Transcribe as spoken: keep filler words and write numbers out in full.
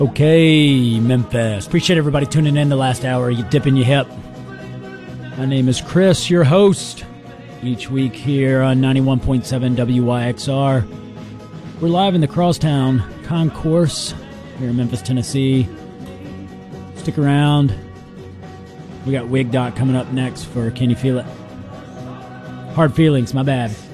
Okay, Memphis. Appreciate everybody tuning in the last hour. You dipping your hip. My name is Chris, your host. Each week here on ninety-one point seven W Y X R. We're live in the Crosstown Concourse here in Memphis, Tennessee. Stick around. We got Wig Dot coming up next for Can You Feel It? Hard Feelings, my bad.